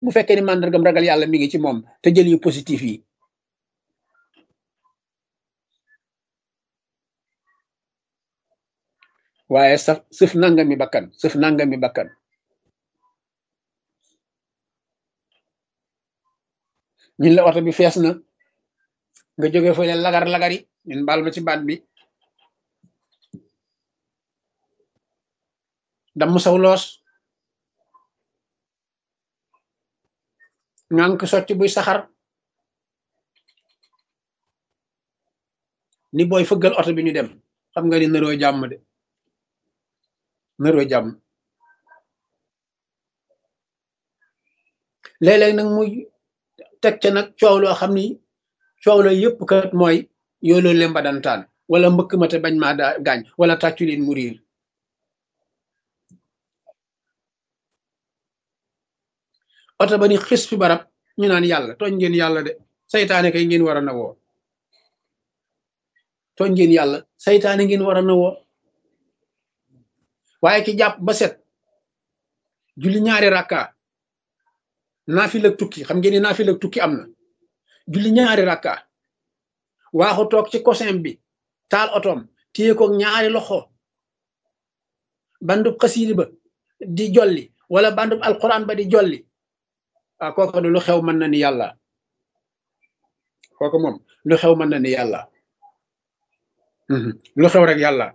bu fekkee ni màndargam ragal yàlla mi ngi ci moom te jël yu positif yi waaye sëf nangami bakkan ñun la oto bi fees na nga jóge fa lagar-lagari ñun baal ma ci baat bi damm saw loos ngànk sotti buy saxar ni booy fëggal oto bi ñu dem xam nga ni naroo jàmm de naroo jàmm léeg-léeg nag muy teg ca nag coow loo xam ni coow la yëpp kat mooy yooloo lemba dantaan wala mbëkk ma te bañ maa gaañ wala tàccu leen mu riir oto ba ni xis fi barab ñu naan yàlla tooñ ngeen yàlla de saytaane kay ngeen war a nawoo tooñ ngeen yàlla saytaane ngeen war a nawoo waaye ki jàpp ba set julli ñaari rakka naafila tukki xam ngeen ni naafila tukki am na julli ñaari rakka waaxu toog ci cosin bi taal otoom téye ko ñaari loxo bandub xasiidi ba di jolli wala bandub alquran ba di jolli ah kooku lu xew mën na ni yàlla kooku moom lu xew mën na ni yàlla lu xew rek yàlla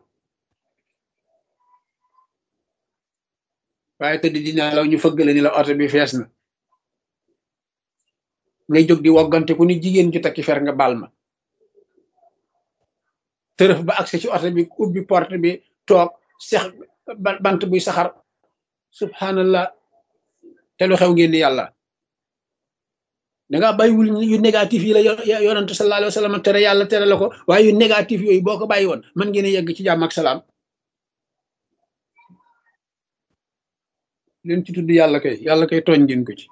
waaye tëdd dina law ñu fëggale ni la oto bi fees na ngay jóg di woggante ku ni jigéen ju takki fer nga baal ma tërëf ba agsi ci oto bi ubbi porte bi toog sex bant buy saxar subhanallah te lu xew ngeen ni yàlla dangaa bàyyiwul yu négatif yi la yonantu sallallahu alayhi wa sallam tere yàlla tere la ko waaye yu négatif yooyu boo ko bàyyi woon mën ngeen a yegg ci jàmm ak salaam leen ci tudd yàlla kay tooñ ngeen ko ci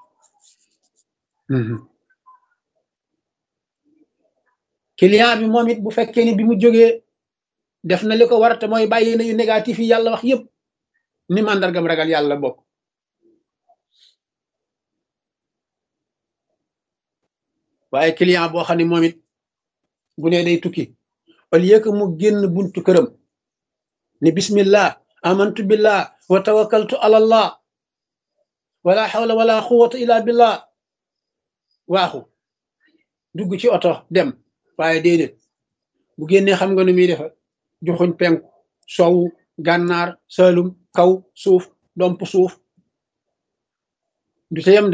client bi moom it bu fekkee ni bi mu jógee def na li ko war te mooy bàyyi na yu négatif yi yàlla wax yépp ni màndargam ragal yàlla bokk waaye client boo xam ne moom it bu ne day tukki au lieu que mu génn buntu këram ni bismillah amantu billah wa tawakkaltu ala allah wala hawla wala quwwata illa billah waaxu dugg ci oto dem waaye déedéet bu génnee xam nga nu muy defa joxuñ penku sowu gànnaar salum kaw suuf domp suuf du ci yem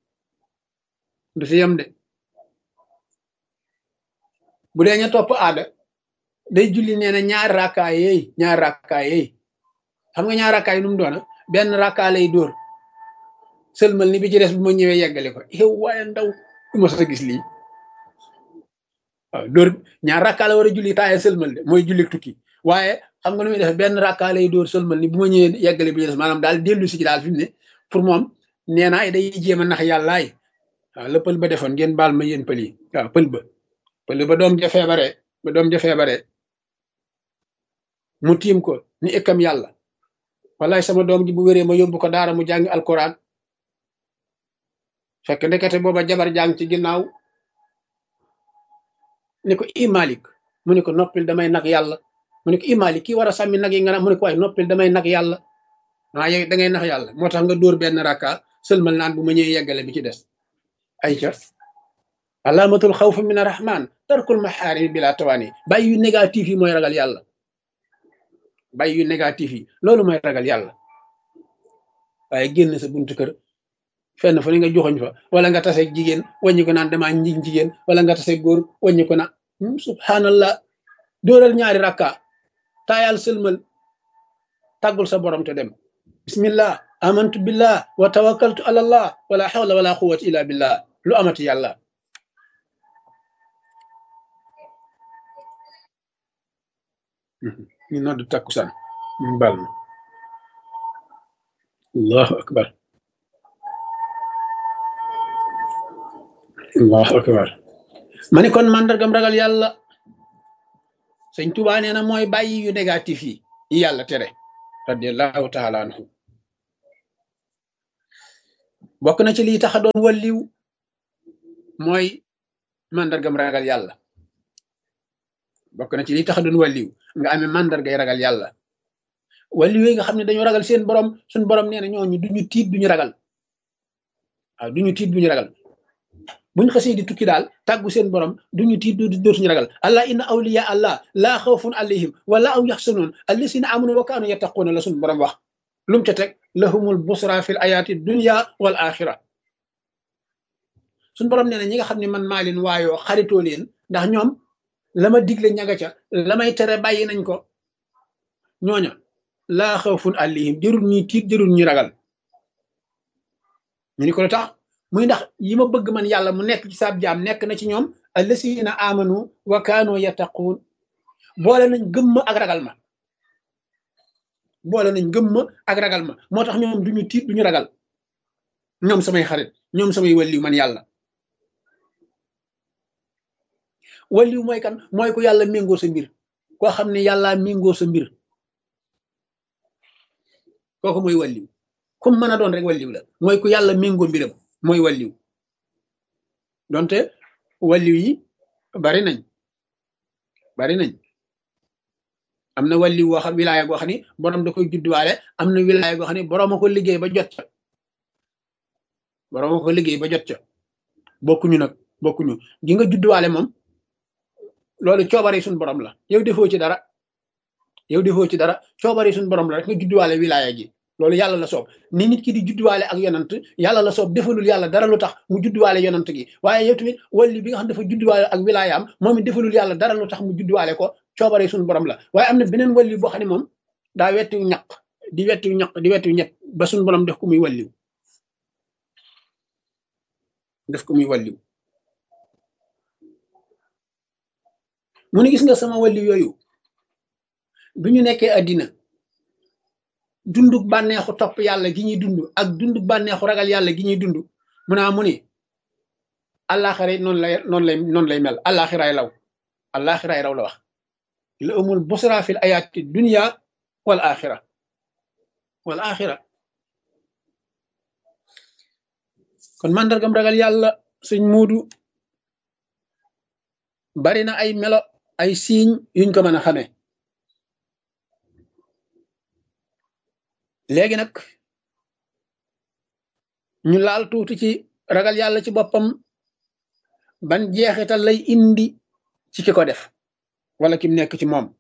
de bu dee ña topp aada day julli nee na ñaari rakkaay yeey xam nga ñaari rakkaay nu mu doona benn rakkaa lay dóor sëlmal ni bi ci des bu ma ñëwee yeggale ko yow waaye ndaw du ma sa gis lii waaw dóor ñaar rakkaa la war a julli taaye sëlmal de mooy julli tukki waaye xam nga nu muy def benn rakkaa lay dóor sëlmal ni bu ma ñëwee yeggale bi ci des maanaam daal dellu si ci daal fi mu ne pour moom nee naa day jéem a nax yàllaay waaw la pël ba defoon ngeen baal ma yéen pël yi waaw pël ba doom ja feebare mu tiim ko ni ëkkam yàlla wallaay sama doom ji bu wéree ma yóbbu ko daara mu jàngi alquran fekk ndekete booba jabar jàng ci ginnaaw ni ko imalik mu ne ko noppil damay nag yàlla mu ne ko imalik kii war a sàmmi nag yi nga naan mu ne ko waaye noppil damay nag yàlla yow da ngay nax yàlla moo tax nga dóor benn rakka sëlmal naan bu ma ñëwee yeggale bi ci des ay ca alaamatul xawf min arrahman tarkul maxaarimi bila tawaani bàyyi yu négatif yi mooy ragal yàlla bàyyi yu négatif yi loolu mooy ragal yàlla waaye génn sa buntu kër fenn fu ne nga joxoñ fa wala nga tase jigéen wàññi ko naan damaa njig jigéen wala nga tase góor wàññi ko na subhanallah dóoral ñaari rakka taayal sëlmal tàggul sa borom te dem bismillah amantu billah wa tawakkaltu ala allah wala hawla wala quwwata illa billah lu amati yàlla ñu noddu takkusaan ñu bal ma allahu akbar allahu akbar ma ne kon màndargam ragal yàlla sëñ Tuubaa nee na mooy bàyyi yu négatif yi yàlla tere radiallahu taala anhu bokk na ci lii tax a doon wàlliw mooy mandargam ragal yàlla. bokk na ci lii tax a doon wàlliw nga amee mandargay ragal yàlla. wàlliw yi nga xam ne dañoo ragal seen borom, suñ borom nee na ñooñu duñu tiit duñu ragal. waaw duñu tiit duñu ragal buñ xasee di tukki daal tàggu seen borom duñu tiit dootuñu ragal. allah inna awliya allah laa xawfun alayhim wala aw yaxsanuun allasina amanu wa kaanu yattaquuna la suñ borom wax. lu mu ca teg lahumul busra fil ayaati dunya wal axira. suñ borom nee na ñi nga xam ne man maa leen waayoo xaritoo leen ndax ñoom la ma digle ñaga ca la may tere bàyyi nañ ko, ñooña laa xawfun alayhim jërul ñuy tiit jërul ñuy ragal. ñu ni ko lu tax muy ndax yi ma bëgg man yàlla mu nekk ci saab jaam nekk na ci ñoom allasina amanu wa kaanu yattaquun. boole nañ gëmma ak ragal ma, boole nañ gëmma ak ragal ma, moo tax ñoom duñu tiit duñu ragal. ñoom samay xarit, ñoom samay wàlliw man yàlla. wàlliw mooy kan? mooy ku yàlla méngoo sa mbir, koo xam ne yàlla méngoo sa mbir, kooku mooy wàlliw. comme mën a doon rek wàlliw la, mooy ku yàlla méngoo mbiram mooy wàlliw. donte wàlliw yi bari nañ am na wàlliw woo xam wilaaya goo xam ni borom da koy judduwaale, am na wilaaya goo xam ni borom a ko liggéey ba jot ca, borom a ko liggéey ba jot ca. bokkuñu nag, bokkuñu. gi nga judduwaale moom loolu coobare suñ borom la, yow defoo ci dara, yow defoo ci dara, coobare suñ borom la rek nga judduwaale wilaaya gi. loolu yàlla la soob. ni nit ki di judduwaale ak yonant yàlla la soob, defalul yàlla dara lu tax mu judduwaale yonant gi. waaye yow tamit wàlli bi nga xam dafa judduwaale ak wilaayaam moom it defalul yàlla dara lu tax mu judduwaale ko, coobare suñu borom la. waaye am na beneen wàlli boo xam ne moom daa wettiw ñaq di wettiw ñaq di wettiw ñett ba suñu borom def ko muy wàlliw, def ko muy wàlliw. mu ne gis nga sama wàlliw yooyu bi ñu nekkee àddina dunduk bànneexu topp yàlla gi ñuy dund ak dunduk bànneexu ragal yàlla gi ñuy dund mu ni àllaaxira noonu lay mel. àllaaxiraay raw, àllaaxiraay raw la wax. la amul busra fil ayaati dunya wal axira, wal axira. kon mandargam ragal yàlla suñ muudu bari na ay melo, ay siiñ yuñ ko mën a xamee. léegi nag ñu laal tuuti ci ragal yàlla ci boppam, ban jeexital lay indi ci ki ko def wala kim nekk ci moom.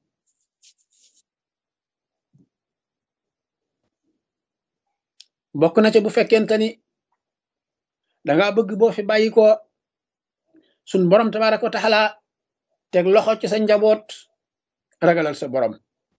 bokk na ca bu fekkente ni danga bëgg boo fi bàyyi ko suñ borom tabaaraka wa taala teg loxo ci sa njaboot, ragalal sa borom.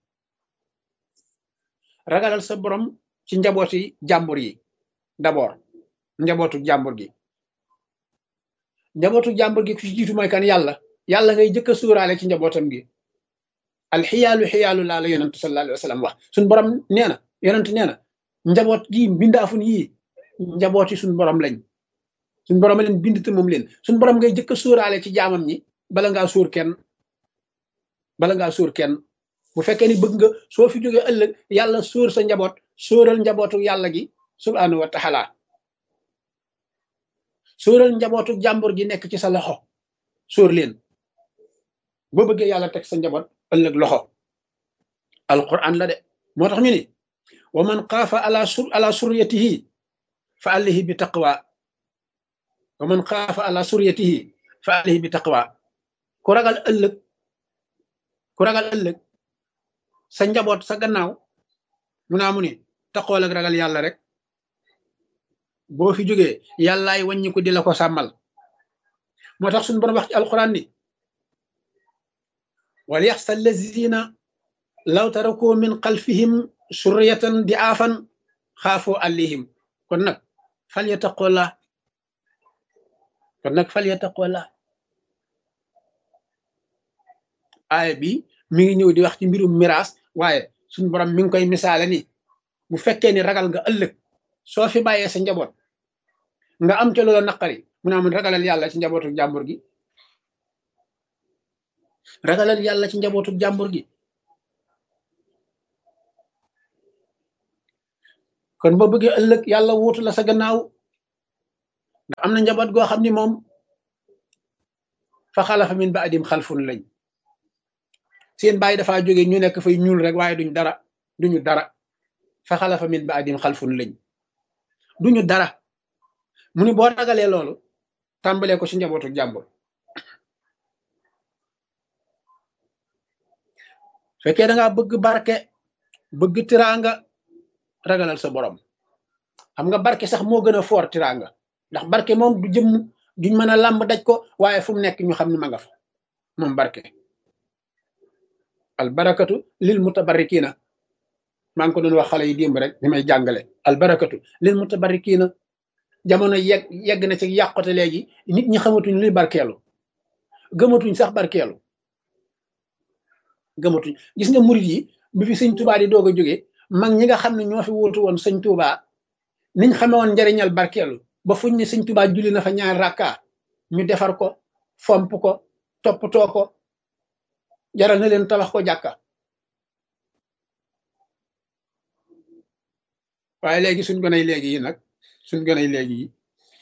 ragalal sa borom ci njabooti jàmbur yi. d'abord njabootu jàmbur gi, njabootu jàmbur gi ku ci jiitu mooy kan? yàlla ngay jëkk a suuraale ci njabootam gi. alxiyaalu xiyaalu laa la yonent sallallahu alayhi wa sallam wax. suñ borom nee na, yonent nee na njaboot gi mbindaafun yii njabooti suñ borom lañ, suñ borom a leen bind te moom leen. suñ borom ngay jëkk a suuraale ci jaamam ñi bala ngaa suur kenn, bala ngaa suur kenn. bu fekkee ni bëgg nga soo fi jógee ëllëg yàlla sóor sa njaboot, sóoral njabootu yàlla gi subhaanahu wa taala, sóoral njabootu jàmbur gi nekk ci sa loxo, sóor leen boo bëggee yàlla teg sa njaboot ëllëg loxo. alquran la de, moo tax ñu ni wa man xaafa ala suryatihi fa alayhi bi taqwa, wa man xaafa ala suryatihi fa alayhi bi taqwa. ku ragal ëllëg sa njaboot sa gannaaw mu ni taqool ak ragal yàlla rek. boo fi jógee yàllaay wàññi ko di la ko sàmmal. moo tax suñu borom wax ci alquran ni wal yaxsa allazina law taraku min xalfihim surriyatan di'aafan xaafoo alayhim. kon nag fal yattaqullah. aaya bi mi ngi ñëw di wax ci mbirum miraas, waaye suñu borom mi ngi koy misaale ni bu fekkee ni ragal nga ëllëg soo fi bàyyee sa njaboot nga am ca loola naqari, mun ragalal yàlla ci njabootu jàmbur gi, ragalal yàlla ci njabootu jàmbur gi. kon boo bëggee ëllëg yàlla wuutu la sa gannaaw ndax am na njaboot goo xam ni moom fa xalafa min ba'dihim xalfun lañ seen bàyyi dafaa jóge ñu nekk fay ñuul rek waaye duñu dara fa xalafa min ba'dihim xalfun lañ duñu dara mu ni boo ragalee loolu tàmbalee ko ci njabootu jàmbur fekkee da ngaa bëgg barke bëgg tiraanga ragalal sa borom xam nga barke sax moo gën a foor tiraanga ndax barke moom du jëmm duñ mën a làmb daj ko waaye fu mu nekk ñu xam ni ma nga fa moom barke al barakatu lil mutabarrikiina maa ngi ko doon wax xale yi démb rek ni may jàngale al barakatu lil mutabarrikiina jamono yegg na ci yàqote léegi nit ñi xamatuñ luy barkeelu gëmatuñ sax barkeelu gëmatuñ gis nga murit yi bi fi sëñ Tuubaa di doog a jóge mag ñi nga xam ne ñoo fi wóotu woon sëñ Tuubaa niñ xame woon njariñal barkeelu ba fuñ ne sëñ Tuubaa julli na fa ñaar rakka ñu defar ko fomp ko toppatoo ko jaral na leen tabax ko jàkka waaye léegi suñ gonay léegi yi nag suñ gonay léegi yi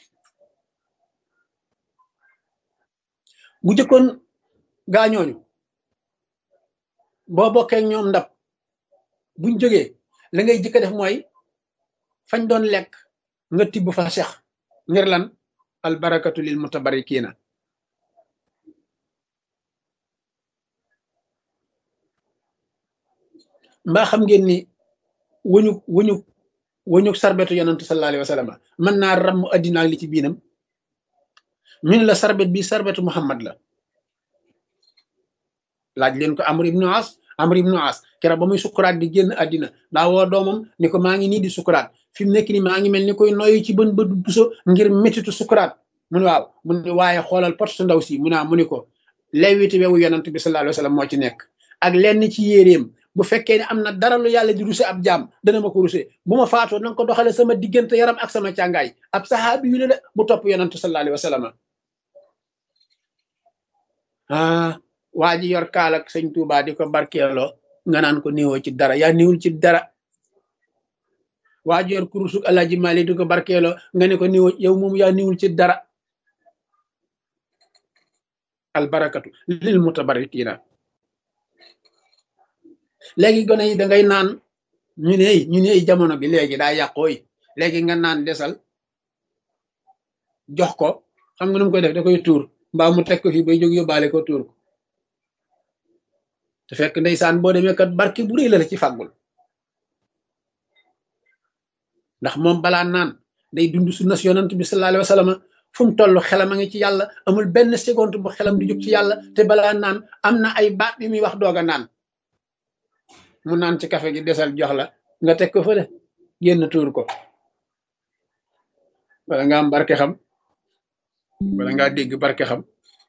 bu jëkkoon gaañooñu boo bokkee ak ñoom ndab buñ jógee la ngay jëkk a def mooy fañ doon lekk nga tibb fa sex ngir lan al barakatu lil mutabarrikiina mbaa xam ngeen ni wëñu sarbetu yonantu sallallahu alayhi wa sallam mën naa ramm addinaak li ci biinam ñu ne la sarbet bi sarbetu Muhammad la laaj leen ko Amr ibnu As keroog ba muy sukuraat di génn àddina daa woo doomam ni ko maa ngi nii di sukuraat fi mu nekk ni maa ngi mel ni koy noyyi ci bën ba du puso ngir métitu sukuraat mu ne waaw mu ne waaye xoolal pot su ndaw si mu ni ko lewiti wewu yonant bi sallallahu alayhi wa sallam moo ci nekk ak lenn ci yéeréem bu fekkee ne am na dara lu yàlla di ruse ab jaam dana ma ko ruse bu ma faatoo na nga ko doxale sama diggante yaram ak sama càngaay ab saxaabi yu la bu topp yonant sallallahu alayhi wa sallam waa ji yor kaal ak sëñ Tuubaa di ko barkeeloo nga naan ko néewoo ci dara yaa néewul ci dara waa ji yor kurusuk Alaaji Maalik di ko barkeeloo nga ne ko néewoo yow moom yaa néewul ci dara albarakatu lil mutabarrikiina léegi gone yi da ngay naan ñu ne jamono bi léegi daa yàqooy léegi nga naan desal jox ko xam nga nu mu koy def da koy tuur mbaa mu teg ko fii bay jóg yóbbaale ko tuur ko te fekk ndeysaan boo demee kat barke bu rëy la ci fàggul ndax moom balaa naan day dund sunna yonent bi sallallahu alayhi wa sallam fu mu toll xelam a ngi ci yàlla amul benn seconde bu xelam di jóg ci yàlla te balaa naan am na ay baat yu muy wax doog a naan mu naan ci kafe gi desal jox la nga teg ko fële génn tuur ko wala nga am barke xam wala ngaa dégg barke xam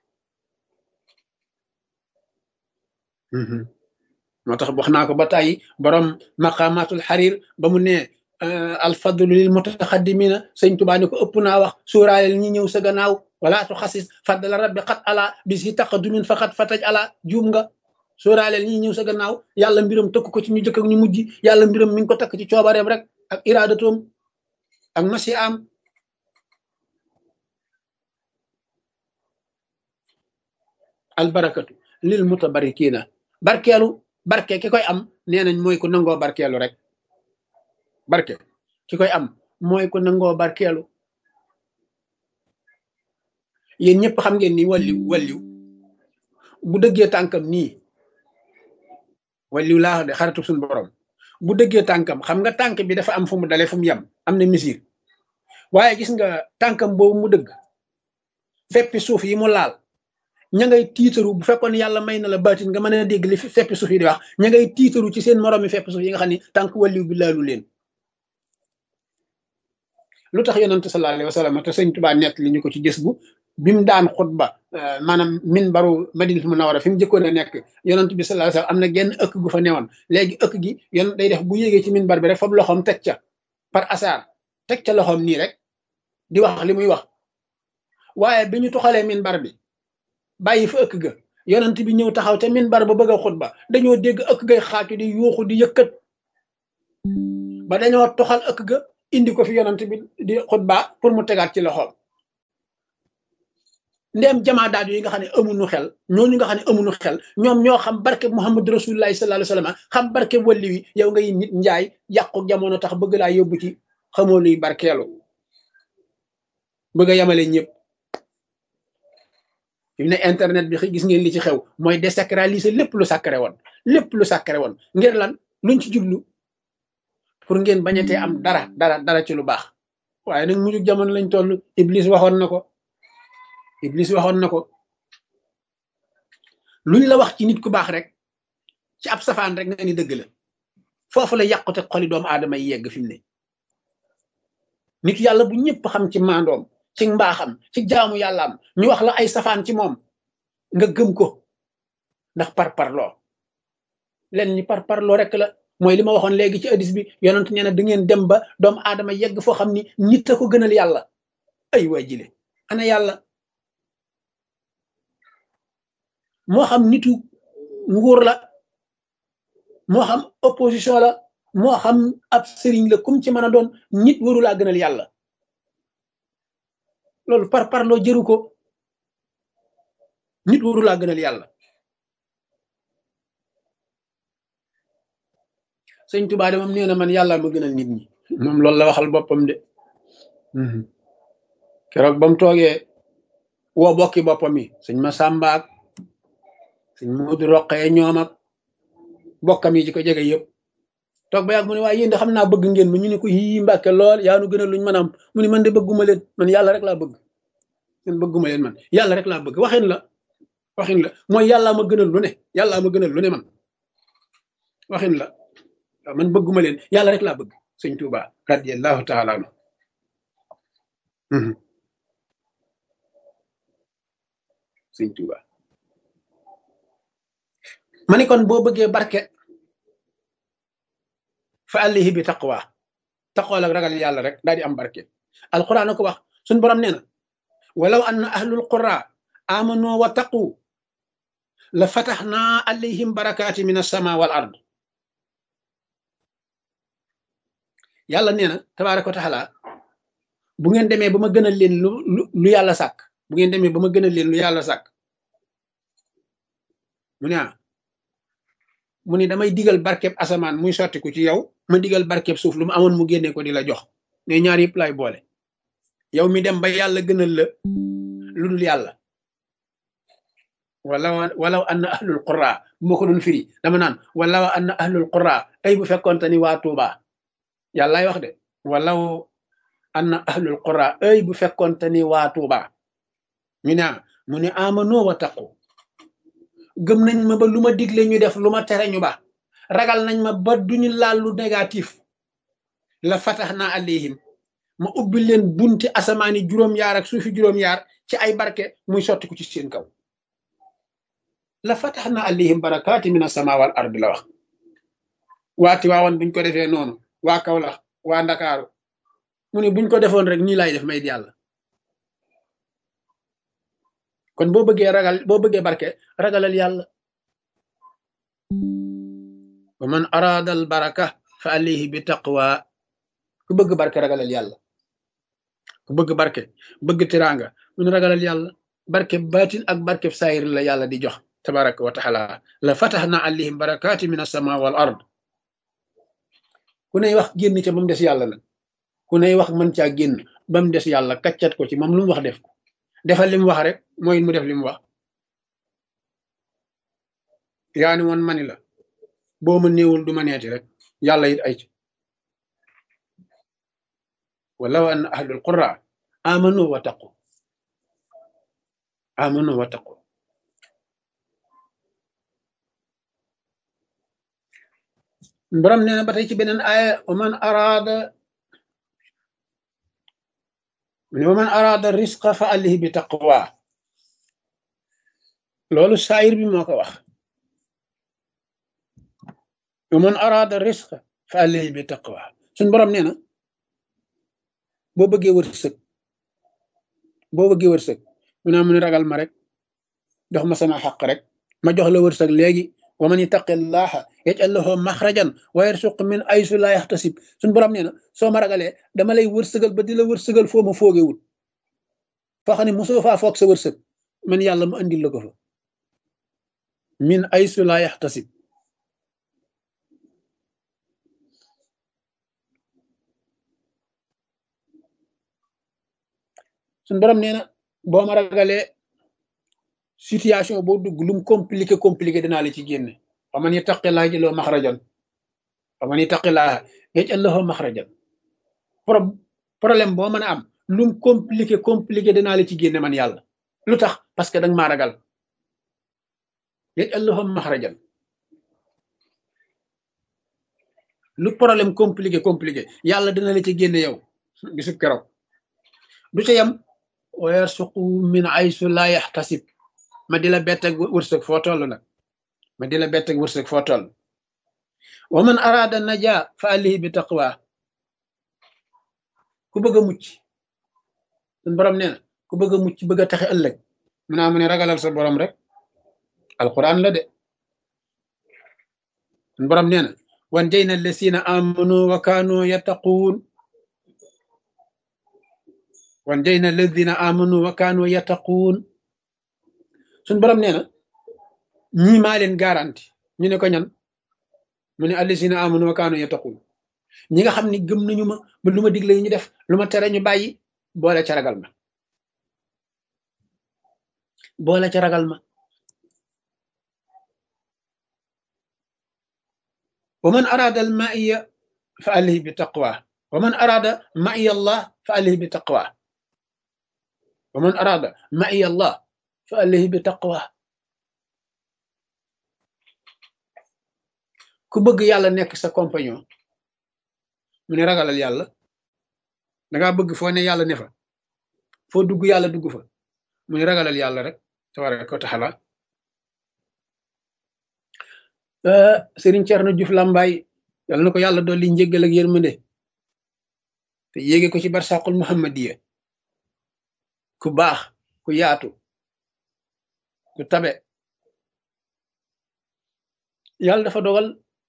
moo tax wax naa ko ba tàyyi borom maqamatul xarir ba mu ne alfadlu lil mutaxaddimina sëñ Tuubaa ni ko ëpp naa wax suuraaleel ñi ñëw sa gannaaw wala tu xasis faddala rabbi xat ala bis yi taqadumin faqat fataj ala juum nga suuraaleel ñi ñëw sa gannaaw yàlla mbiram tëkk ko ci ñu jëkk ak ñu mujj yàlla mbiram mi ngi ko takk ci coobareem rek ak iradatoom ak masi am albarakatu lil mutabarrikiina barkeelu barke ki koy am nee nañ mooy ku nangoo barkeelu rek barke ki koy am mooy ku nangoo barkeelu yéen ñëpp xam ngeen ni walliw bu dëggee tànkam nii walliw laa de xaritu suñu borom bu dëggee tànkam xam nga tànk bi dafa am fu mu dale fu mu yem am na misir waaye gis nga tànkam boobu mu dëgg feppi suuf yi mu laal ña ngay tiitaru bu fekkoon yàlla may na la baatin nga mën a dégg li feppi suuf yi di wax ña ngay tiitaru ci seen moromi feppi suuf yi nga xam ni tànk walliw bi laalu leen lu tax yonent sallallahu alayhi wa sallam te sëñ Tuubaa nett li ñu ko ci gis bu bi mu daan xutba maanaam minbaru Madinatul Munawwara fi mu jëkkoon a nekk yonent bi sallallahu alayhi wa sallam am na genn ëkk gu fa newoon léegi ëkk gi yon day def bu yéegee ci minbar bi rek fab loxoom teg ca par hasard teg ca loxoom nii rek di wax li muy wax waaye bi ñu toxalee minbar bi bàyyi fa ëkk ga yonent bi ñëw taxaw ca minbar ba bëgg a xutba dañoo dégg ëkk gay xaatu di yuuxu di yëkkat ba dañoo toxal ëkk ga indi ko fi yonent bi di xutba pour mu tegaat ci loxoom ndeem jamaa daaju yi nga xam ne amuñu xel ñooñu nga xam ne amuñu xel ñoom ñoo xam barke Muhammad rasulullahi sallallahu alayhi wasallam xam barke wàlli wi yow ngay nit njaay yàqu jamono tax bëgg laa yóbbu ci xamoo luy barkeelu bëgg a yamale ñëpp fi mu ne internet bi gis ngeen li ci xew mooy désacraliser lépp lu sacré woon ngir lan luñ ci jublu pour ngeen bañatee am dara ci lu baax waaye nag mujj jamono lañ toll Iblis waxoon na ko luñ la wax ci nit ku baax rek ci ab safaan rek nga ni dëgg la foofu la yàqute xoli doomu aadama yi yegg fi mu ne nit yàlla bu ñëpp xam ci maandoom ci mbaaxam ci jaamu yàllaam ñu wax la ay safaan ci moom nga gëm ko ndax parparloo len ni parparloo rek la mooy li ma waxoon léegi ci hadis bi yonent nee na da ngeen dem ba doomu aadama yegg foo xam ni nit a ko gënal yàlla ay waay jile ana yàlla moo xam nitu nguur la moo xam opposition la moo xam ab sëriñ la kum ci mën a doon nit warulaa gënal yàlla loolu parparloo jëru ko nit warulaa gënal yàlla sëñ Tuubaa de moom nee na man yàlla ma gënal nit ñi moom loolu la waxal boppam de keroog ba mu toogee woo bokki boppam yi sëñ Masamba ak sëñ Moodu Roqee ñoom ak bokkam yi ci ko jege yëpp toog ba yàgg mu ne waaye yéen de xam naa bëgg ngeen ma ñu ne ko yii Mbàkke lool yaa nu gënal luñ mën a am mu ne man de bëgguma leen man yàlla rek laa bëgg man bëgguma leen man yàlla rek laa bëgg waxin la mooy yàllaa ma gënal lu ne man waxin la waaw man bëgguma leen yàlla rek laa bëgg sëñ Tuuba radiyallahu taala anhu sëñ Tuuba ma ni kon boo bëggee barke fa àllihi bi taqwa ak ragal yàlla rek daal di am barke alquran a ko wax suñ borom nee na walaw anna ahlul qura amanu wa taqu la fataxna alayhim barakaati min as-sama wal ard yàlla nee na tabaaraka wa taala bu ngeen demee ba ma gënal leen lu yàlla sàkk bu ngeen demee ba ma gënal leen lu yàlla sàkk mu ni damay digal barkeb asamaan muy sottiku ci yow ma digal barkeb suuf lu mu amoon mu génne ko di la jox ne ñaar yëpp lay boole yow mi dem ba yàlla gënal la lu dul yàlla walaw anna ahlul qura bu ma ko doon firi dama naan walaw anna ahlul qura ay bu fekkoonte ni waa Tuuba yàllaay wax de walaw anna ahlul qura ay bu fekkoonte ni waa Tuuba mu ne amanu wa taqu gëm nañ ma ba lu ma digle ñu def lu ma tere ñu ba ragal nañ ma ba duñu laal lu négatif la fataxna alayhim ma ubbi leen bunti asamaani juróom-yaar ak suufi juróom-yaar ci ay barke muy sotti ko ci seen kaw la fataxna alayhim barakaati min as-samaa wal ard la wax waa Tiwaawan buñ ko defee noonu waa Kawlax waa Ndakaaru mu ne buñ ko defoon rek nii laay def may yàlla kon boo bëggee barke ragalal yàlla wa man arada al baraka fa alayhi bi taqwa ku bëgg barke ragalal yàlla ku bëgg barke bëgg tiraanga mun ragalal yàlla barke baatin ak barke saayir la yàlla di jox tabaraka wa taala la fataxna alayhim barakaati min as-samaa wal ard ku ney wax génn ca ba mu des yàlla nag ku ney wax mën caa génn ba mu des yàlla kaccat ko ci moom lu mu wax def ko defal li mu wax rek mooy mu def li mu wax yaa ni woon mani la boo ma néewul du ma neeti rek yàlla it ay ci walaw anna ahlul qura amanu wa taqu borom nee na ba tey ci beneen aaya wa man arada risqa fa alayhi bi taqwa loolu saayir bi moo ko wax wa man arada risqa fa alayhi bi taqwa suñ borom nee na boo bëggee wërsëg mu ne ragal ma rek jox ma sama xaq rek ma jox la wërsëg léegi wa man yattaqillaha yaj'al lahu maxrajan wa yarzuqhu min haysu la yaxtasib suñ borom nee na soo ma ragalee dama lay wërsëgal ba di la wërsëgal foo ma foogewul foo xam ne mosoo faa foog sa wërsëg man yàlla mu andil la ko fa min aysu laa yaxtasib suñ borom nee na boo ma ragalee situation boo dugg lum compliqué dinaa la ci génne wa man yattaqillaaha yaj'al lahu maxrajan wa man yattaqillaaha yaj'al lahu maxrajan problème boo mën a am lum compliqué dinaa la ci génne man yàlla lu tax parce que danga maa ragal yaj'al lahu maxrajan lu problème compliqué yàlla dina la ci génne yow bisub keroog du ca yam wa yarsuqu min aysu laa yaxtasib ma di la bett ak wërsëg foo toll nag ma di la bett ak wërsëg foo toll wa man araada najaa fa alayhi bi taqwa ku bëgg a mucc suñ borom nee na ku bëgg a mucc bëgg a taxe ëllëg mu ne ragalal sa borom rek alquran la de suñ borom nee na wan jayna allasina amanu wa kaanu yattaquun wan jayna alladina amanu wa kaanu yattaquun suñ borom nee na ñii maa leen garanti ñu ne ko ñan mu ne allasina amanu wa kaanu yattaquun ñi nga xam ni gëm nañu ma ba lu ma digle ñu def lu ma tere ñu bàyyi boole ca ragal ma boole ca ragal ma wa man arada al ma'iya fa alayhi bi taqwa wa man arada ma'iya allah fa alayhi bi taqwa wa man arada ma'iya allah fa alayhi bi taqwa ku bëgg yàlla nekk sa compagnon mu ne ragalal yàlla dangaa bëgg foo ne yàlla ne fa foo dugg yàlla dugg fa mu ne ragalal yàlla rek tabaraka wa taala Serigne Thierno Diouf Lambaye yàlla na ko yàlla dolli njéggal ak yërmande te yéege ko ci barsaqul muhammadiya ku baax ku yaatu ku tabe yàlla dafa dogal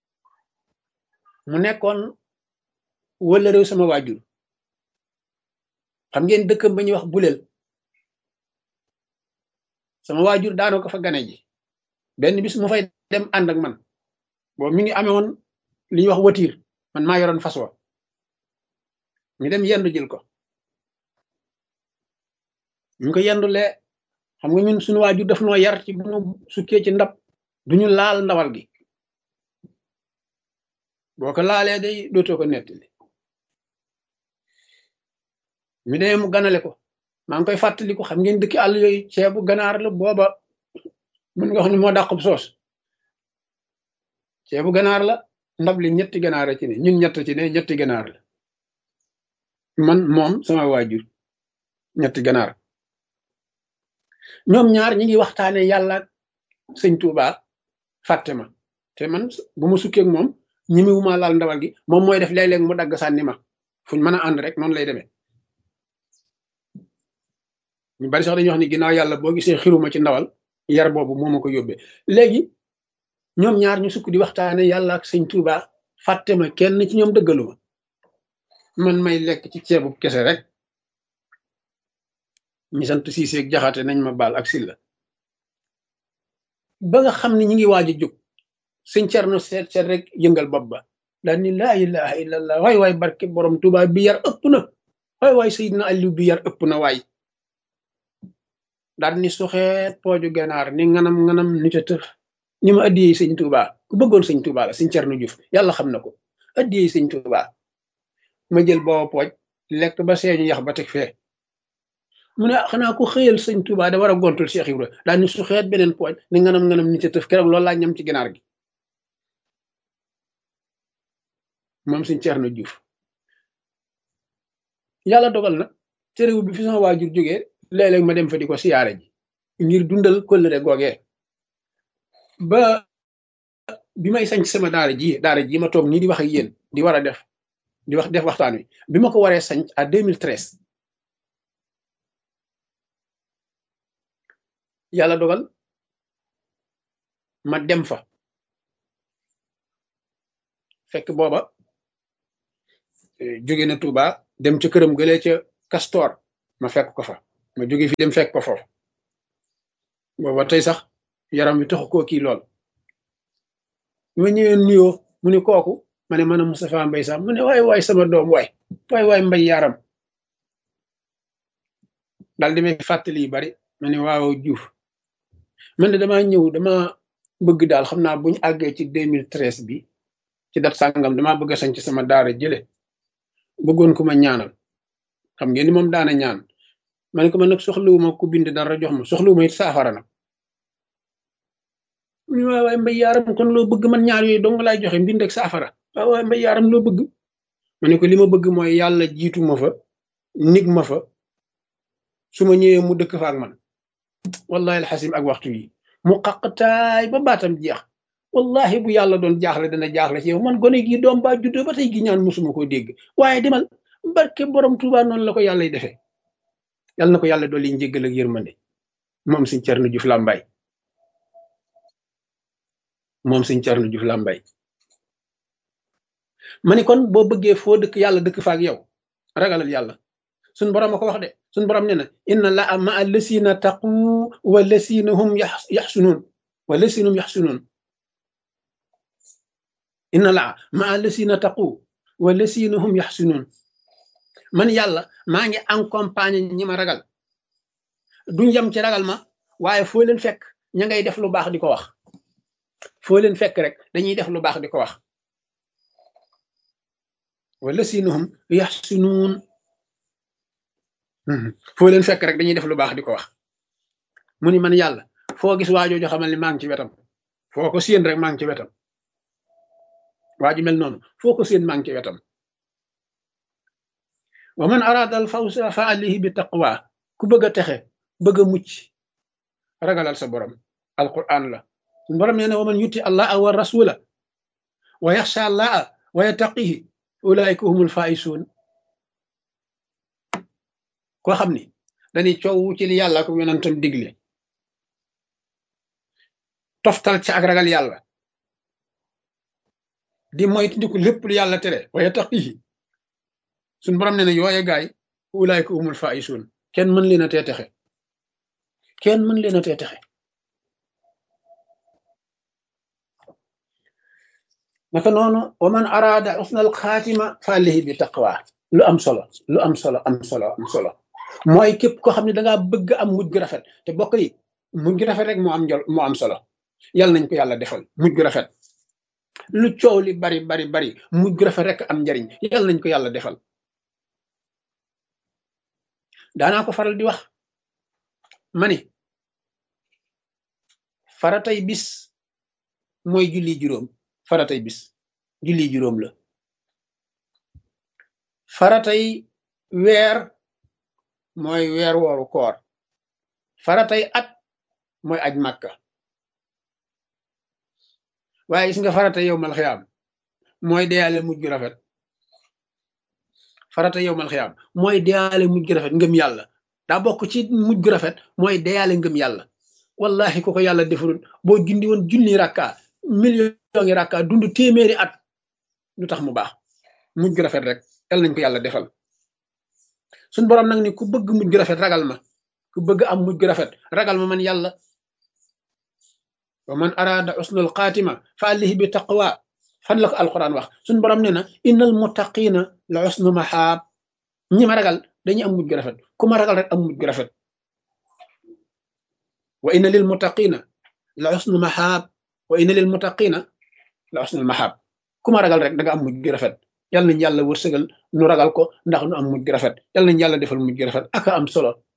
mu nekkoon wala réew sama waajur xam ngeen dëkkam ba ñuy wax buleel sama waajur daanoo ko fa gane ji benn bis mu fay dem ànd ak man boobu mi ngi amee woon li ñuy wax watiir man maa yoroon fas wa ñu dem yendu jël ko ñu ko yendulee xam nga ñun suñu waajur daf noo yar ci bu ñu sukkee ci ndab duñu laal ndawal gi boo ko laalee day dootoo ko nettali mi demee mu ganale ko maa ngi koy fàttaliku xam ngeen dëkki àll yooyu ceebu ganaar la booba mën nga wax ni moo dàqub soos ceebu ganaar la ndab li ñetti ganaar ci ne ñun ñett ci ne ñetti ganaar la man moom sama waajur ñetti ganaar ñoom ñaar ñi ngi waxtaane yàlla sëñ Tuuba fàtte ma te man bu ma sukkee ak moom ñimiwuma laal ndawal gi moom mooy def léeg-léeg mu dagg sànni ma fuñ mën a ànd rek noonu lay demee ñu bari sax dañuy wax ni ginnaaw yàlla boo gisee xiruma ci ndawal yar boobu moo ma ko yóbbee léegi ñoom ñaar ñu sukk di waxtaane yàlla ak sëñ Tuuba fàtte ma kenn ci ñoom dëggaluma man may lekk ci ceebu kese rek ñi sant Siise ak Jaxate nañ ma baal ak Silla ba nga xam ne ñi ngi waaj a jóg sëñ Cerno seet rek yëngal bopp ba daal ni laa ilaha illallah waay barke borom Tuuba bi yar ëpp na waay Seydina Aliou bi yar ëpp na waay daal ni suxeet pooju ganaar ni nganam ni ta tëf ni ma addiyee sëñ Tuuba ku bëggoon sëñ Tuuba la sëñ Cerno Juuf yàlla xam na ko addiyee sëñ Tuuba ma jël booba pooj lekk ba seeñu yax ba teg fee mu ne xanaa ku xëyal sëñ Tuuba da war a gontul Cheikh Ibra daal ni suxeet beneen pooj ni nganam ni ta tëf keroog loolu laa ñam ci ganaar gi moom sëñ Cerno Juuf yàlla dogal na terewu bi fi sama waajur jógee léeg-léeg ma dem fa di ko siyaare ji ngir dundal kóllëre googee ba bi may sañ sama daara ji ma toog nii di wax ak yéen di war a def waxtaan wi bi ma ko waree sañ à 2013 yàlla dogal ma dem fa fekk booba jóge na Touba dem ca këram gëlee ca Castor ma fekk ko fa ma jóge fi dem fekk ko foofu booba tey sax yaram bi taxu koo kii lool bi ma ñëwee nuyoo mu ne kooku ma ne man a Moustapha Mbaye Sam mu ne waay sama doom waay mbay yaram daal di may fàttali yu bari ma ne waaw Diouf man de dama bëgg daal xam naa buñu àggee ci 2013 bi ci dat sàngam damaa bëgg a sañ ci sama daara jële bëggoon ku ma ñaanal xam ngeen ni moom daana ñaan ma ne ko man nag soxlawuma ku bind dara jox ma soxlawuma it saafara nag mu ne waay mbay yaaram kon loo bëgg man ñaar yooyu dong laay joxe mbind ak saafara waay mbay yaaram loo bëgg ma ne ko li ma bëgg mooy yàlla jiitu ma fa nig ma fa su ma ñëwee mu dëkk fa ak man wallahi alxasim ak waxtu yi mu xaqtaay ba baatam jeex wallahi bu yàlla doon jaaxle dana jaaxle ci yow man gone gi doom baa juddoo ba tey gi ñaan musuma koo dégg waaye demal barke borom Tuubaa noonu la ko yàlla defee yàlla na ko yàlla dolli njéggal ak yërmande moom Sëñ Cerno Juuf Làmbaay ma ni kon boo bëggee foo dëkk yàlla dëkk fa ak yow ragalal yàlla suñ borom a ko wax de suñ borom nee na inna laa ma allasina taqu wa lasina hum yaxsunuun inna laa ma allasina taqu wa lasina hum yaxsunuun man yàlla maa ngi accompagné ñi ma ragal duñ yem ci ragal ma waaye foo leen fekk ña ngay def lu baax di ko wax foo leen fekk rek dañuy def lu baax di ko wax wa lasina hum yaxsunuun foo leen fekk rek dañuy def lu baax di ko wax mu ni man yàlla foo gis waajooju xamal ni maa ngi ci wetam foo ko séen rek maa ngi ci wetam waaju mel noonu foo ko séen maa ngi ci wetam wa man arada al fawsa fa alayhi bi taqwa ku bëgg a texe bëgg a mucc ragalal sa borom alquran la suñu borom nee na wa man yuti allaha wa rasula wa yaxsha allaha wa yattaqihi ulaika humul faisuun koo xam ni dañuy coow ci li yàlla ko yonentam digle toftal ci ak ragal yàlla di moytandiku lépp lu yàlla tere wa yattaqihi suñ borom nee na yooye gaay ulaayka humul faaisun kenn mën leen a tee texe kenn mën leen a tee texe naka noonu wa man araada usnal xaatima fa alayhi bi taqwa lu am solo mooy képp koo xam ne dangaa bëgg am mujj gu rafet te bokk yi mujj gu rafet rek moo am solo yàlla nañ ko yàlla defal mujj gu rafet lu coow li bari mujj gu rafet rek am njariñ yàlla nañ ko yàlla defal daanaa ko faral di wax ma ni faratay bis mooy julli juróom faratay bis julli juróom la faratay weer mooy weer wooru koor faratay at mooy aj màkka waaye gis nga faratay yowmal xiyaam mooy deyaale mujj gu rafet farata yowmal xiyaam mooy deyaale mujj gu rafet ngëm yàlla daa bokk ci mujj gu rafet mooy deyaale ngëm yàlla wallahi ko yàlla defurul boo jundi woon junni rakka million ngi rakka dund téeméeri at lu tax mu baax mujj gu rafet rek yal nañ ko yàlla defal suñ borom nag ni ku bëgg mujj gu rafet ragal ma ku bëgg am mujj gu rafet ragal ma man yàlla wa man arada usnul xaatima fa alayhi bi taqwa fan la ko alquran wax suñ borom ne na innal muttaqina la usnu mahaab ñi ma ragal dañuy am mujj gu rafet ku ma ragal rek am mujj gu rafet wa inna lil muttaqina la usnu mahaab wa inna lil muttaqina la usnul mahaab ku ma ragal rek da nga am mujj gu rafet yal nañ yàlla wërsëgal nu ragal ko ndax nu am mujj gu rafet yal nañ yàlla defal mujj gu rafet aka am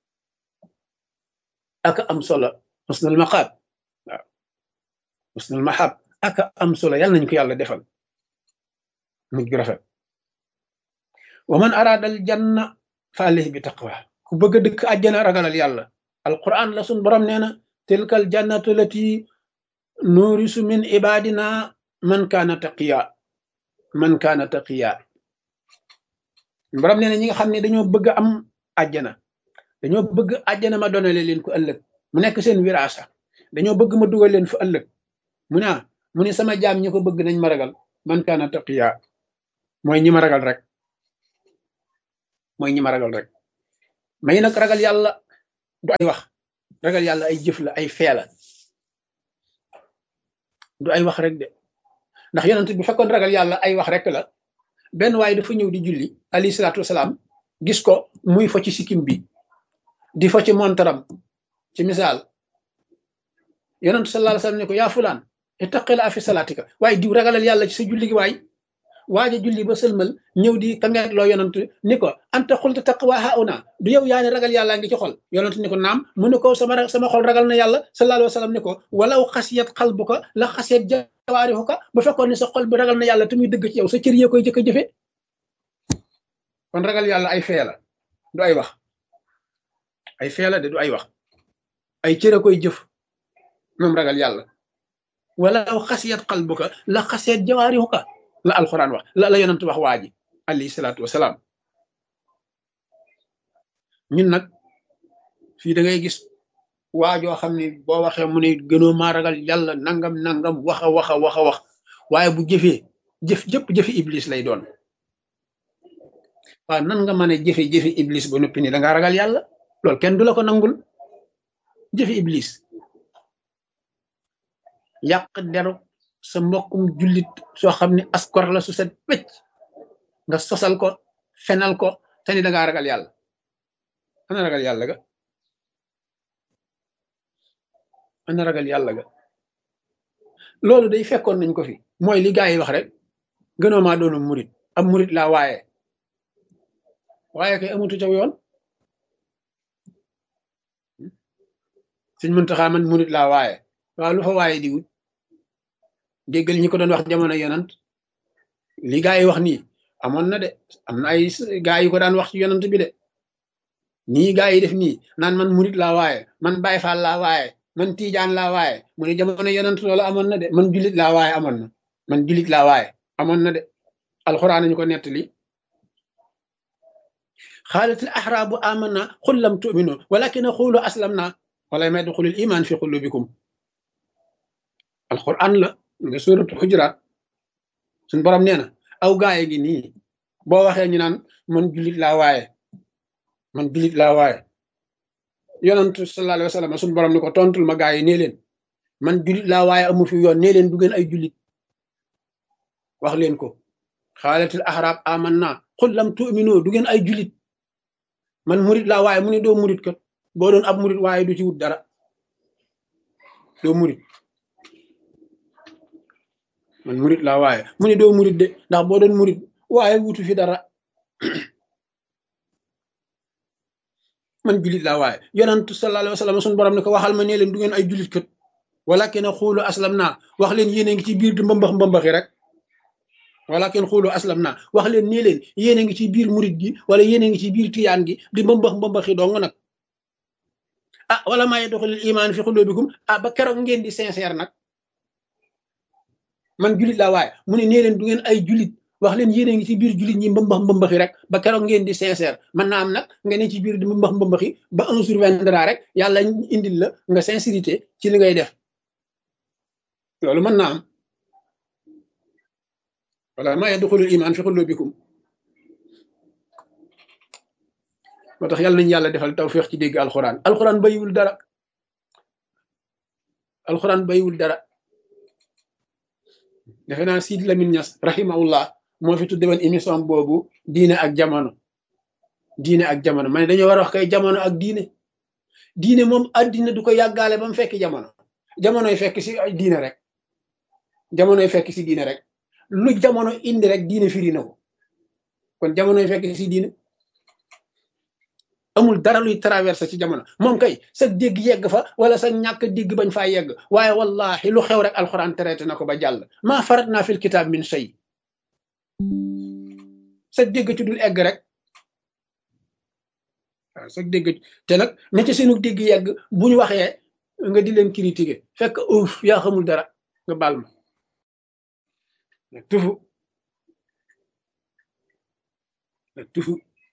solo usnul maqaab waaw usnul mahaab aka am solo yal nañ ko yàlla defal mujj gu rafet wa man araada al janna fa alayhi bi taqwa ku bëgg a dëkk àjjana ragalal yàlla alquran la sun borom nee na tilkal jannatu lati nurisu min ibadina man kaana taqiya borom nee na ñi nga xam ne dañoo bëgg am àjjana ma donale leen ko ëllëg mu nekk seen wiraasa dañoo bëgg ma dugal leen fa ëllëg mu ne sama jaam ñi ko bëgg nañ ma ragal man kaana taqiya mooy ñi ma ragal rek may nag ragal yàlla du ay wax ragal yàlla ay jëf la ay fee la du ay wax rek de ndax yonent bu fekkoon ragal yàlla ay wax rek la benn waaye dafa ñëw di julli alayhi salaatu wasalaam gis ko muy fo ci sikkim bi di fo ci montaram ci misaal yonent sallallahu alayhi wasallam ne ko yaa fulaan ittaqila fi salaatika waaye diw ragalal yàlla ci sa julli gi waay waaja julli ba sëlmal ñëw di kangeet loo yonent ni ko anta xulta taqwa hauna du yow yaa ne ragal yàlla ngi ci xol yonent ni ko naam mu ne ko sama xol ragal na yàlla sallallahu alayhi wasallam ni ko walaw xasiyat qalbuka la xasiyat jawaarihuka bu fekkoon ne sa xol bi ragal na yàlla te muy dëgg ci yow sa cër yee koy jëkk a jëfe kon ragal yàlla ay fee la du ay wax ay fee la de du ay wax ay cër a koy jëf moom ragal yàlla walaw xasiyat qalbuka la xasiyat jawaarihuka la alquran wax la yonent wax waa ji alayhi salaatu wasalaam ñun nag fii da ngay gis waajoo xam ne boo waxee mu ne gënoo maa ragal yàlla nangam wax a wax waaye bu jëfee jëfi iblis lay doon waaw nan nga mën a jëfi iblis ba noppi ni da ngaa ragal yàlla loolu kenn du la ko nangul jëfi iblis yàq deru sa mbokkum jullit soo xam ne askor la su set wecc nga sosal ko fenal ko te ni da ngaa ragal yàlla ana ragal yàlla ga ana ragal yàlla ga loolu day fekkoon nañ ko fi mooy li gaa yi wax rek gënoo maa doonu murit am murit laa waaye kay amutu caw yoon Sëñ Muntaxa man murit laa waaw lu fa waaye di wut déggal ñi ko doon wax jamono yonant li gaa yi wax nii amoon na de am na ay gaa yi ko daan wax ci yonant bi de nii gaa yi def nii naan man murit laa man Baay Faal laa man Tiijaan laa mu ne jamono yonant loolu amoon na de man julit laa amoon na man julit laa amoon na de alxuraan nañu ko nettali xaalatil axraabu amanna qul lam tu'minu walakin qulu aslamna wala may duxulil iman fi qulubikum alxuraan la nga suuratu xujuraat suñ borom nee na aw gaaye gi nii boo waxee ñu naan man julit laa waaye yonent sallallahu alayhi wa sallam suñ borom ni ko tontul ma gaaye nee leen man julit laa waaye amu fi yoon nee leen du ngeen ay julit wax leen ko xaalatil ahraab amanna qul lam tu'minu du ngeen ay julit man murit laa waaye mu ne doo murit kat boo doon ab murit waaye du ci wut dara doo murit man murit laa waaye mu ne doo murit de ndax boo doon murit waaye wutu fi dara man julit laa waaye yonent sallallahu alayhi wa sallam suñu borom ne ko waxal ma nee leen du ngeen ay julit kat walakin xuulu aslam naa wax leen yéen a ngi ci biir di mbambaxi rek walakin xuulu aslam naa wax leen nee leen yéen a ngi ci biir murit gi wala yéen a ngi ci biir tiyaan gi di mbambaxi dong nag wala maa yadxulul iman fi qulubikum ba keroog ngeen di sincère nag man julit laa waaye mu ne nee leen du ngeen ay julit wax leen yéen a ngi ci biir julit ñi mbambaxi rek ba keroog ngeen di sincère mën naa am nag nga ne ci biir di mbambaxi ba un jour viendra rek yàlla indil la nga sincérité ci li ngay def loolu mën naa am wala maa yadxulul iman fi qulubikum moo tax yàlla nañu yàlla defal tawfiq ci dégg alxuraan bayiwul dara defe naa Sidi Lamine Niass rahimahullah moo fi tudde woon émission boobu diine ak jamono ma ne dañoo war a wax kay jamono ak diine moom addina du ko yàggaale ba mu fekk jamonoy fekk si diine rek lu jamono indi rek diine firi na ko kon jamonoy fekk si diine amul dara luy traversé ci jamono moom kay sa dégg yegg fa wala sa ñàkk dégg bañ faa yegg waaye wallahi lu xew rek alxuraan traité na ko ba jàll maa farat naa fil kitaab min shay sa dégg ci dul egg rek waaw sa dégg te nag ne ci seenu dégg yegg bu ñu waxee nga di leen critiquer fekk uuf yaa xamul dara nga baal ma tufu bu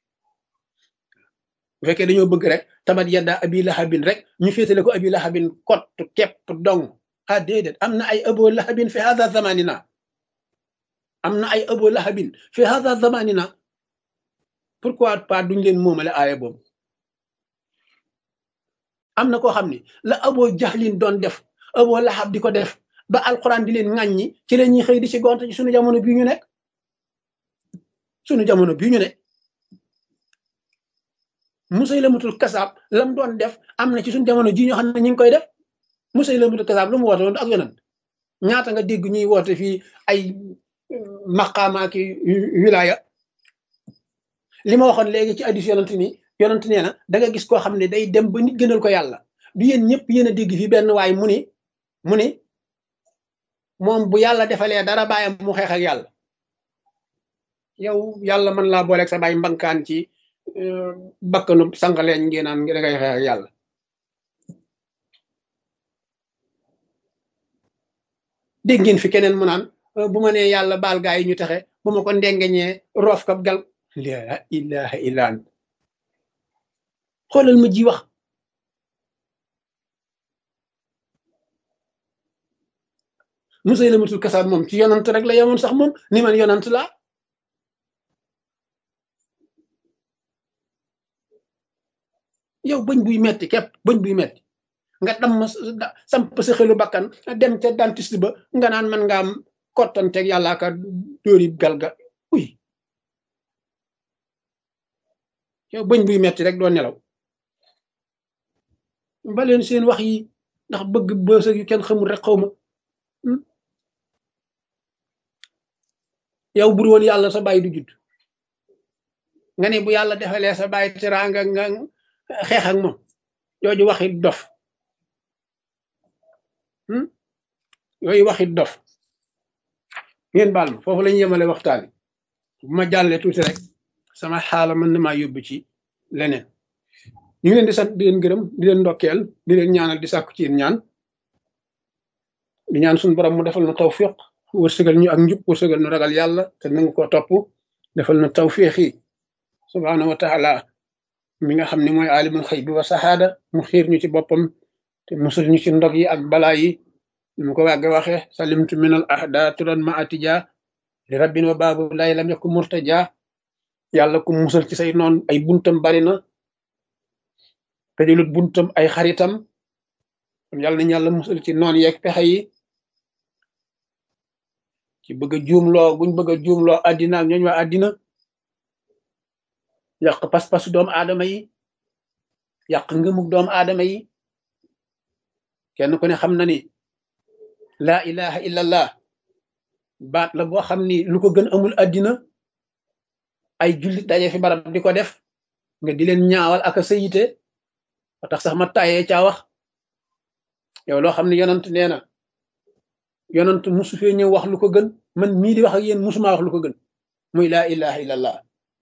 fekkee dañoo bëgg rek tabat yadda abi lahabin rek ñu féetale ko abi lahabin kott kepp dong déedéet am na ay abo lahabin fi hada zamanina pourquoi pas duñ leen moomale aaya boobu am na koo xam ni la aboo jaxlin doon def aboo laxab di ko def ba alquran di leen ŋàññi ci la ñuy xëy di ci gont ci suñu jamono bii ñu nekk suñu jamono bii ñu ne Musaylamatul kasaab lam doon def am na ci suñu jamono ji ñoo xam ne ñu ngi koy def Musaylamatul kasaab lu mu woote woon ak yonent ñaata nga dégg ñuy woote fii ay maqaama ki wilaya li ma waxoon léegi ci hadiis yonent nee na da nga gis koo xam ne day dem ba nit gënal ko yàlla du yéen ñëpp yéen a dégg fii benn waay mu ni moom bu yàlla defalee dara bàyyam mu xeex ak yàlla yow yàlla mën laa booleeg sa bàyyi mbankaan ci bakkanu sànqaleñ ngeen naan da ngay xeex ak yàlla dégg ngeen fi keneen mu naan bu ma nee yàlla baal gaa yi ñu taxe bu ma ko ndengeñee roof kab gal la ilaha illa ant xoolal ma ji wax Musaylamatul kasaab moom ci yonant rek la yemoon sax moom ni man yonant laa yow bëñ buy metti képp bëñ buy metti nga damm samp sa xelu bakkan dem ca dentiste ba nga naan man nga am kottanteeg yàlla ka dóori galga uy yow bëñ buy metti rek doo nelaw baleen seen wax yi ndax bëgg bësa yu kenn xamul rek xaw ma yow bur woon yàlla sa bàyyi du judd nga ne bu yàlla defalee sa bàyyi teraanga nga xeex ak moom jooju waxit dof yooyu waxit dof ngeen baal ma foofu lañu yemale waxtaani bu ma jàllee tuuti rek sama xaala mën na maa yóbbu ci leneen ñu ngi leen di sant di leen gërëm di leen ndokkeel di leen ñaanal di sàkku ci yéen ñaan di ñaan suñu borom mu defal na tawfiq wërsëgal ñu ak njub wërsëgal nu ragal yàlla te nangu ko topp defal na tawfiq yi subhaanahu wa taala mi nga xam ne mooy alimul xëy bi wa saxaada mu xiir ñu ci boppam te musul ñu ci ndog yi ak balaa yi mu ko wàgge waxe salimtu minal ahda turan ma atija li rabbin wa baabu lay lam yakku murtaja yàlla ku musal ci say noon ay buntam bari na te jëlut buntam ay xaritam yàlla nañ yàlla musal ci noon yeeg pexe yi ci bëgg a juumloo buñ bëgg a juumloo àddina ak ñooñ waa àddina yàq pas-pasu doomu aadama yi yàq ngëmug doomu aadama yi kenn ku ne xam na ni laa ilaha illallah baat la boo xam ni lu ko gën amul àddina ay jullit daje fi barab di ko def nga di leen ñaawal ak a sayite ba tax sax ma tàyyee caa wax yow loo xam ne yonant nee na yonant musu fee ñëw wax lu ko gën man mii di wax ak yéen musuma wax lu ko gën muy laa ilaha illallah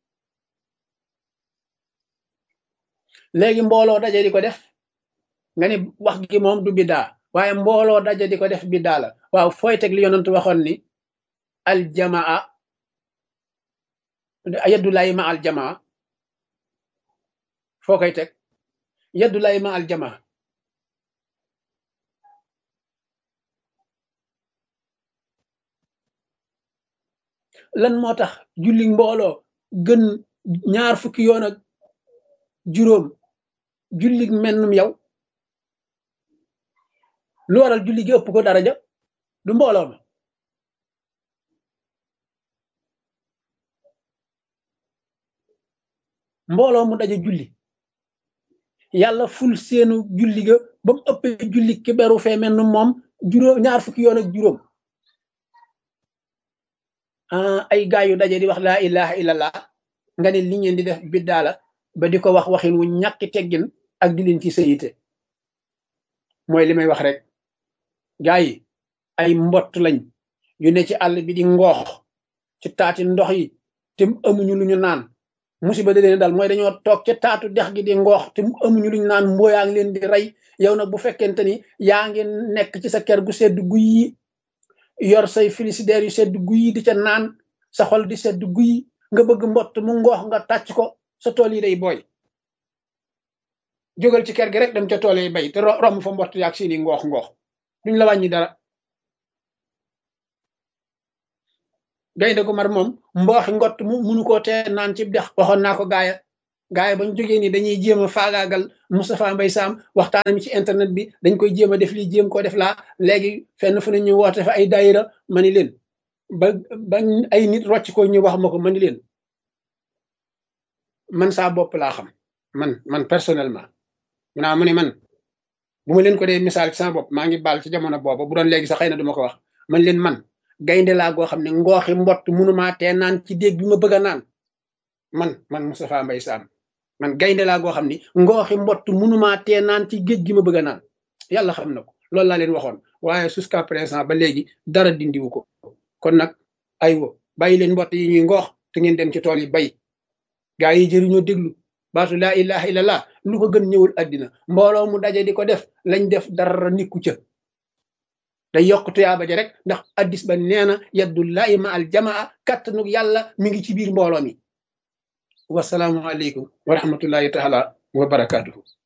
léegi mbooloo daje di ko def nga ni wax gi moom du biddaa waaye mbooloo daje di ko def biddaa la waaw fooy teg li yonant waxoon ni aljamaa yaddulaay ma aljamaa foo koy teg yaddulaay ma aljamaa lan moo tax julli mbooloo gën ñaar fukki yoon ak juróom julli mennum yow lu waral julli gi ëpp ko daraja du mbooloo ma mbooloo mu daje julli yàlla ful seenu julli ga ba mu ëppee julli ki beru fee mennum moom juróom ñaar fukki yoon ak juróom ay gaay yu daje di wax laa ilaha illallah nga ne li ngeen di def biddaa la ba di ko wax waxin wu ñàkki teggin ak di leen ci sayite mooy li may wax rek gaay yi ay mbott lañ yu ne ci àll bi di ngoox ci taati ndox yi te amuñu lu ñu naan musiba da leen dal mooy dañoo toog ca taatu dex gi di ngoox te amuñu lu ñu naan mbooyaa ngi leen di rey yow nag bu fekkente ni yaa ngi nekk ci sa kër gu sedd guy yi yor say frigidaire yu sedd guy di ca naan sa xol di sedd guy nga bëgg mbott mu ngoox nga tàcc ko sa tool yi day booy jógal ci kër gi rek dem ca tool yi bay te romb fa mbott yaag seeni ngoox duñ la wàññi dara gaynde gu mar moom mbooxi ngott mu munu koo tee naan ci dex waxoon naa ko gaaya gaa yi bañ jógee ni dañuy jéem a faagaagal Moustapha Mbaye Sam waxtaanam ci internet bi dañ koy jéem a def lii jéem koo def laa léegi fenn fu ne ñu woote fa ay daayira ma ni leen ba ay nit rocc ko ñu wax ma ko ma ni leen man saa bopp laa xam man personnellement mu ne man bu ma leen ko dee misaal ci sama bopp maa ngi baal ci jamono boobu bu doon léegi sax xëy na duma ko wax man leen man gaynde laa goo xam ne ngooxi mbott mënumaa tee naan ci déeg bi ma bëgg a naan man Moustapha Mbaye Sam man gaynde laa goo xam ni ngooxi mbott mënumaa tee naan ci géej gi ma bëgg a naan yàlla xam na ko loolu laa leen waxoon waaye jusqu'à présent ba léegi dara dindiwu ko kon nag aywa bàyyi leen mbott yi ñuy ngoox te ngeen dem ci tool yi bay gaa yi jëriñoo déglu baatu laa ilaha illallah lu ko gën ñëwul àddina mbooloo mu daje di ko def lañ def dara nikku ca day yokk tuyaaba ja rek ndax addis ba nee na yaddullahi ma al jamaa kattanug yàlla mi ngi ci biir mbooloo mi wasalaamu aleykum wa rahmatullahi taala wa barakaatuhu